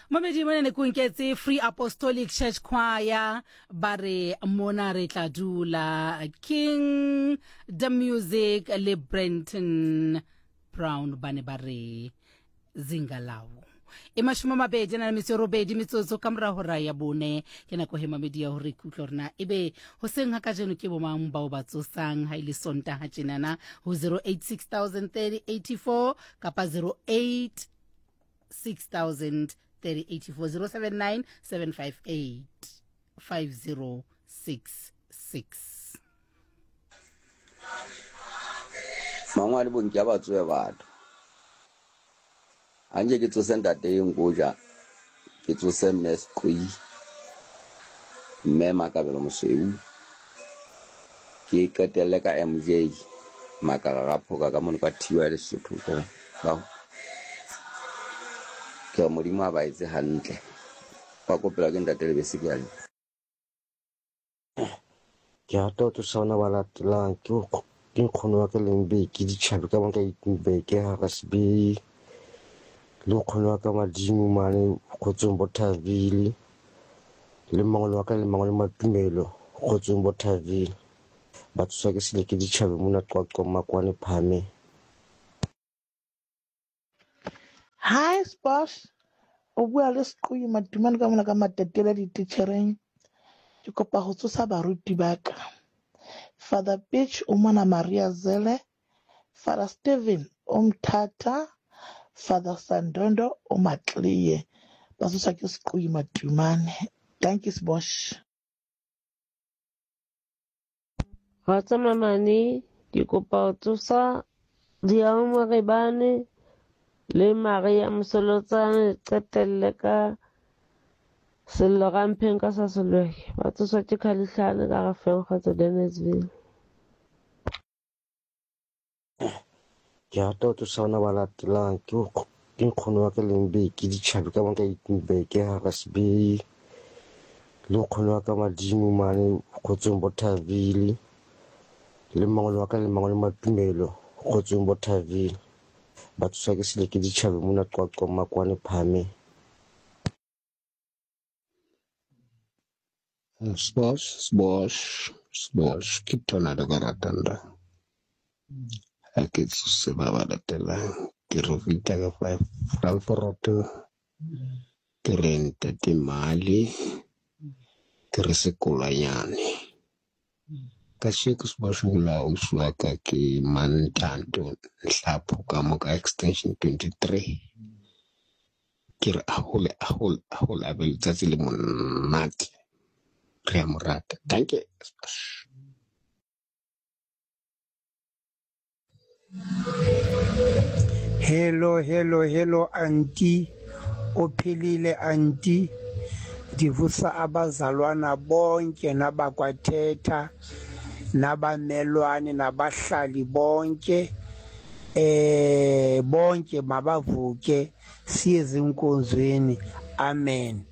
Mamedi monene ko nketse Free Apostolic Church Choir bare mona re tla dula King the Music le Brenton Brown bane bare zingalawo mashome mabedi na metso robedi metsotso ka mora hora ya bone ke nako he mamedi ya hore kutlo rena ebe ho seng ha ka jeno ke bomang bao ba tsosang ha ile sonta ha tjenana ho 08603084 kapa 08603084 079 758 5066 mangwali bonke abatswe batho anje ke tsose ntate ngoja ke tsose mesqui mme makabelo moseu ke qetelle ka MJ makala raphoka ka mona ka thiwa le Sotho ba ke modimo a ba itse hantle ba kopela ke ntate le bese ke a ke ato to sona bala tlang ke khono wa ke lembe ke di tshabe ka banka itumbe ke ha kasbi lo khono wa ka madimo mane khotsong bothavile le mangolo wa ka le mangolo matumelo khotsong bothavile ba tsosa ke sile ke di tshabe mona qoqo makwane phame. Hi Sposh, o bua le Sequi Matumane ka mona ka matetele dititjhereng. Ke kopa ho tsosa baruti ba ka. Father Pitch o mona Maria Zele, Father Stephen o Mthata, Father Sandondo o Matliye. Ba tsosa ke Sequi Matumane. Thank you Sposh. Ratsa mamane ke kopa ho tsosa Diamo Rebane le Maria Mosolotsane qetelle ka sello rampeng ka sa selweke ba tsosa ke Khalihlane ka Rafeng kgotsa Dennisville. Ke ato to sona bala tlang ke khono wa ke lembe ke di tshabe ka banka itumbe ke ha kasbi lo khono wa ka madimo mane khotsong bothavile le mangolo wa ka le mangolo matumelo khotsong bothavile ba tsosa ke sile ke di tshabe mona qoqo makwane phame. Sbosh, ke tona le garatanda. Ke se ba ba latela ke re vita ka 5 Frankfurt ke renta te mali ke re sekolanyane ka sheko Sbosh ngula uswa ka ke mantanto hlapho ka mo ka extension 23 ke re ahole a be letsatsi le monate re a morata. Thank you Sbosh. Hello auntie ophilile auntie divusa abazalwana bonke nabakwathetha nabamelwane nabahlali bonke bonke mabavuke siye zinkonzweni amen.